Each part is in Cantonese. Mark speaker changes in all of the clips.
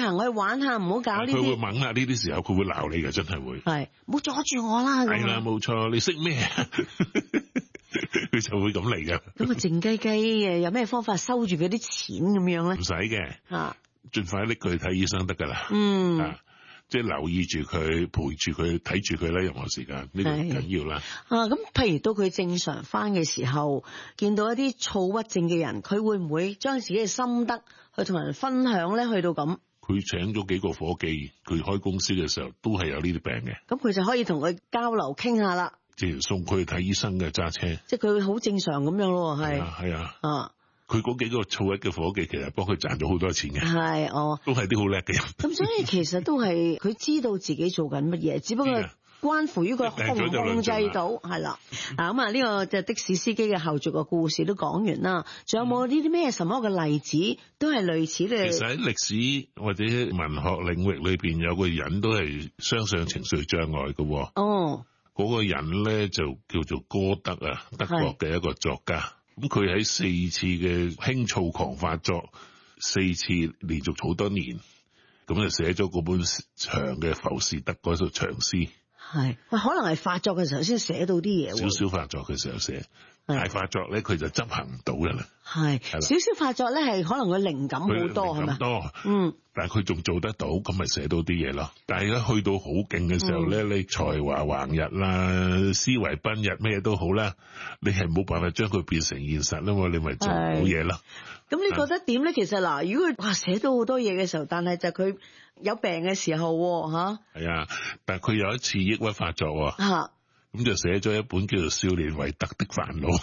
Speaker 1: 行去玩下，唔好搞呢啲。
Speaker 2: 佢會猛啦，呢啲時候佢會鬧你嘅，真係會。
Speaker 1: 係，唔好阻住我啦。
Speaker 2: 係啦，冇錯，你識咩？佢就會咁嚟㗎。
Speaker 1: 咁啊，靜雞雞嘅，有咩方法收住佢啲錢咁樣咧？
Speaker 2: 唔使嘅，盡快拎佢去睇醫生得㗎啦。即係留意住佢，陪住佢，睇住佢啦，任何時間呢個緊要啦。
Speaker 1: 咁譬如到佢正常翻嘅時候，見到一啲躁鬱症嘅人，佢會唔會將自己嘅心得去同人分享咧？去到咁，
Speaker 2: 佢請咗幾個伙計，佢開公司嘅時候都係有呢啲病嘅。
Speaker 1: 咁佢就可以同佢交流傾下啦。
Speaker 2: 即係送佢去睇醫生嘅揸車，
Speaker 1: 即係佢好正常咁樣咯，係。
Speaker 2: 係啊。佢嗰幾個躁鬱嘅伙計，其實幫佢賺咗好多錢嘅。係都係啲好叻嘅人。咁
Speaker 1: 所以其實都係佢知道自己做緊乜嘢，只不過關乎於佢控唔控制到，係啦。咁啊，呢個就的士司機嘅後續嘅故事都講完啦。仲有冇呢啲咩什麼嘅例子都係類似嘅？
Speaker 2: 其實喺歷史或者文學領域裏邊，有個人都係雙相情緒障礙嘅。嗰個人咧就叫做歌德啊，德國嘅一個作家。咁佢喺4次嘅輕躁狂發作，4次連續好多年，咁就寫咗嗰本長嘅浮士德嗰首長詩。
Speaker 1: 係，可能係發作嘅時候先寫到啲嘢。
Speaker 2: 少少發作嘅時候寫，大發作咧佢就執行唔到嘅啦。係，
Speaker 1: 少少發作咧係可能佢靈感好多係咪？
Speaker 2: 多，但係佢仲做得到，咁咪寫到啲嘢咯。但係一去到好勁嘅時候咧，你才華橫溢啦，思維奔逸咩都好啦，你係冇辦法將佢變成現實啦嘛，你咪做唔到嘢咯。
Speaker 1: 咁你覺得點咧？其實嗱，如果佢寫到好多嘢嘅時候，但係就佢有病嘅時候吓，係
Speaker 2: 啊，但係佢有一次抑鬱發作咁就寫咗一本叫做《少年維特的煩惱》。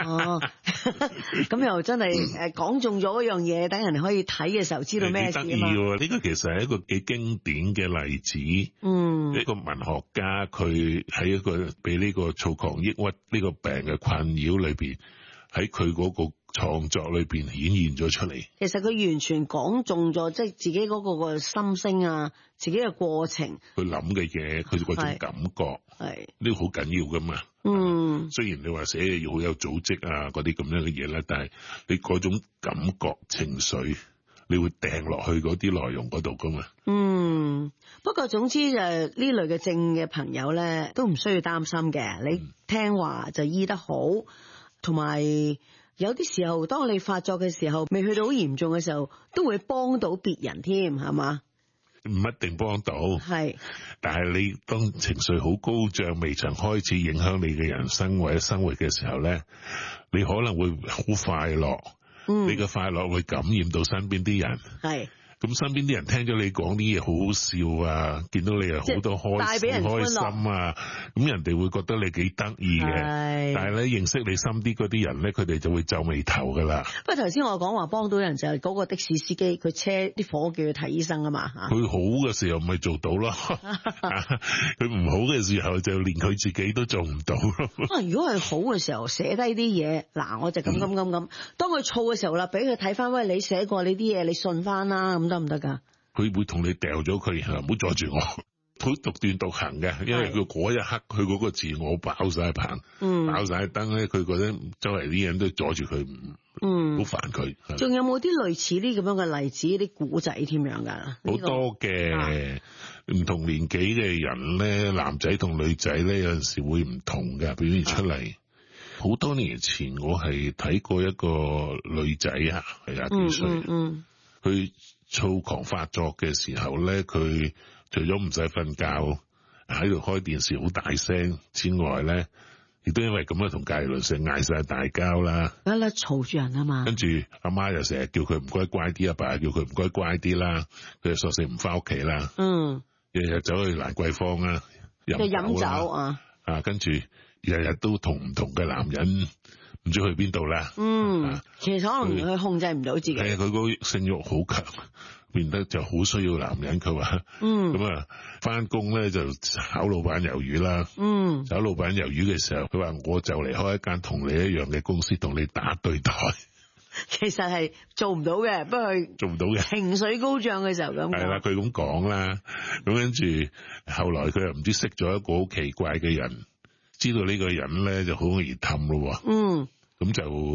Speaker 2: 咁
Speaker 1: 又真係講中咗一樣嘢，等人可以睇嘅時候知道咩事啊嘛。得意
Speaker 2: 喎，呢個其實係一個幾經典嘅例子。一個文學家佢喺一個被呢個躁狂抑鬱呢個病嘅困擾裏邊，喺佢嗰個創作裏邊顯現咗出嚟。
Speaker 1: 其實佢完全講中咗，即係自己嗰個心聲啊，自己嘅過程，
Speaker 2: 佢諗嘅嘢，佢嗰種感覺，係呢個好緊要噶嘛。雖然你話寫嘢要好有組織啊，嗰啲咁樣嘅嘢咧，但係你嗰種感覺情緒，你會掟落去嗰啲內容嗰度噶嘛。
Speaker 1: 不過總之就係呢類嘅症嘅朋友咧，都唔需要擔心嘅。你聽話就醫得好，同埋有啲時候，當你發作嘅時候，未去到好嚴重嘅時候，都會幫到別人添，係嘛？
Speaker 2: 唔一定幫到，係，但係你當情緒好高漲，未曾開始影響你嘅人生或者生活嘅時候咧，你可能會好快樂，你嘅快樂會感染到身邊啲人，係。咁身邊啲人聽咗你講啲嘢好好笑啊，見到你有好多開心啊，咁人哋會覺得你幾得意嘅。但係咧認識你深啲嗰啲人咧，佢哋就會皺眉頭噶啦。
Speaker 1: 不過頭先我講話幫到人就係嗰個的士司機，佢車啲伙計去睇醫生啊嘛。
Speaker 2: 佢好嘅時候咪做到咯，佢唔好嘅時候就連佢自己都做唔到咯。
Speaker 1: 如果係好嘅時候寫低啲嘢，嗱我就咁，當佢燥嘅時候啦，俾佢睇翻，喂，你寫過你啲嘢，你信翻啦，咁得唔得噶？
Speaker 2: 佢會同你掉咗佢，唔好阻住我，好獨斷獨行嘅，因為佢嗰一刻佢嗰個自我爆晒棚，爆晒燈咧，佢覺得周圍啲人都阻住佢，好煩佢。
Speaker 1: 仲有冇啲類似啲咁樣嘅例子，啲古仔添樣噶？
Speaker 2: 好多嘅，唔同年紀嘅人咧，男仔同女仔咧，有陣時會唔同嘅表現出嚟。好多年前我係睇過一個女仔啊，係廿幾歲，佢躁狂發作嘅時候咧，佢除咗唔使瞓覺喺度開電視好大聲之外咧，亦都因為咁樣同隔籬鄰舍嗌晒大交啦，
Speaker 1: 嘈住人啊嘛。跟
Speaker 2: 住阿媽又成日叫佢唔該乖啲，阿爸又叫佢唔該乖啲啦，佢就索性唔翻屋企啦。日日走去蘭桂坊啊，飲酒啊，跟住日日都同唔同嘅男人唔知去邊度啦。
Speaker 1: 其實可能佢控制唔到自己。
Speaker 2: 係佢個性慾好強，變得就好需要男人。佢話咁啊，翻工咧就炒老闆魷魚啦。炒老闆魷魚嘅時候，佢話我就嚟開一間同你一樣嘅公司，同你打對台。
Speaker 1: 其實係做唔到嘅，不過佢
Speaker 2: 做唔到嘅。情
Speaker 1: 緒高漲嘅時候咁。
Speaker 2: 係啦，佢咁講啦。咁跟住後來佢又唔知識咗一個好奇怪嘅人，知道呢個人咧就好容易氹咯。咁就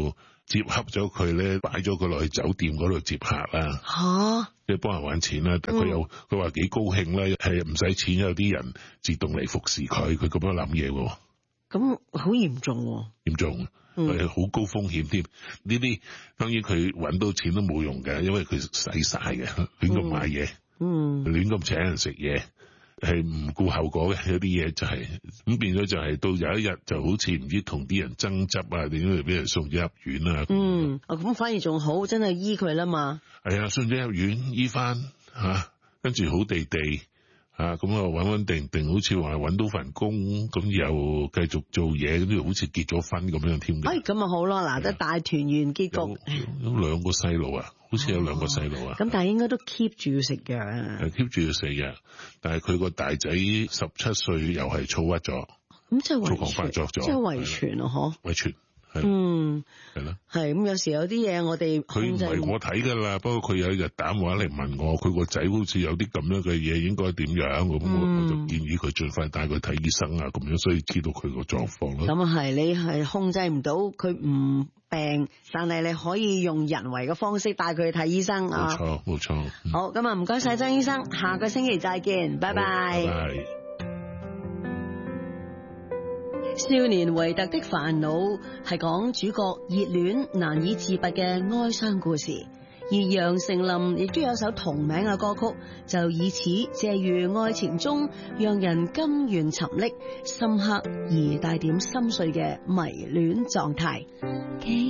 Speaker 2: 接洽咗佢咧，擺咗佢落去酒店嗰度接客啦。即係幫人搵錢啦。但佢話幾高興啦，係唔使錢，有啲人自動嚟服侍佢。佢咁樣諗嘢喎。
Speaker 1: 咁好嚴重喎。嚴重。
Speaker 2: 係好高風險添。呢啲當然佢搵到錢都冇用嘅，因為佢使晒嘅，亂咁買嘢，亂咁請人食嘢。係唔顧後果嘅，有啲嘢就係咁變咗，就係到有一日就好似唔知同啲人爭執啊，點樣俾人送咗入院啊。
Speaker 1: 咁反而仲好，真係醫佢啦嘛。
Speaker 2: 係啊，送咗入院醫翻吓，跟住好地地吓，咁啊穩穩定，好似話搵到份工，咁又繼續做嘢，跟住好似結咗婚咁樣添。
Speaker 1: 咁啊好咯，嗱，得大團圓結局。
Speaker 2: 有兩個細路啊。好似有兩個細路啊，
Speaker 1: 咁但係應該都 keep 住要食藥啊。
Speaker 2: keep 住要食藥，但係佢個大仔17歲又係躁鬱咗，
Speaker 1: 咁即係
Speaker 2: 躁狂發作咗，
Speaker 1: 即係遺傳咯，
Speaker 2: 遺傳係，係咯，
Speaker 1: 係咁有時有啲嘢我哋
Speaker 2: 佢唔係我睇噶啦，不過佢有一日打電話嚟問我，佢個仔好似有啲咁樣嘅嘢，應該點樣咁，我就建議佢盡快帶佢睇醫生啊，咁樣所以知道佢個狀況咯。
Speaker 1: 咁係你係控制唔到佢唔病，但係你可以用人為嘅方式帶佢去睇醫生啊。
Speaker 2: 冇錯。
Speaker 1: 好，咁啊唔該晒曾醫生，下個星期再見，拜拜。少年維特的煩惱係講主角熱戀難以自拔嘅哀傷故事，而楊丞琳亦都有首同名嘅歌曲，就以此借喻愛情中讓人甘願沉溺、深刻而帶點心碎嘅迷戀狀態。